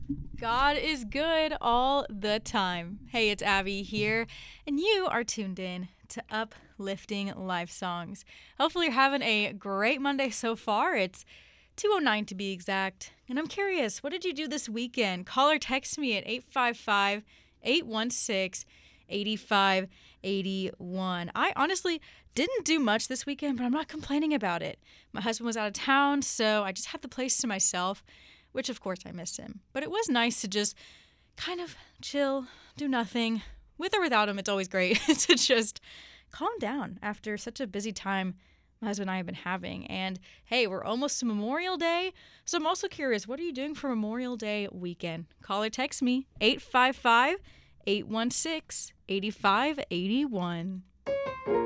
God is good all the time. Hey, it's Abby here, and you are tuned in to Uplifting Life Songs. Hopefully, you're having a great Monday so far. It's 2:09 to be exact. And I'm curious, what did you do this weekend? Call or text me at 855-816-8581. I honestly didn't do much this weekend, but I'm not complaining about it. My husband was out of town, so I just had the place to myself, which of course I missed him. But it was nice to just kind of chill, do nothing. With or without him, it's always great to just calm down after such a busy time my husband and I have been having. And hey, we're almost to Memorial Day, so I'm also curious, what are you doing for Memorial Day weekend? Call or text me, 855-816-8581.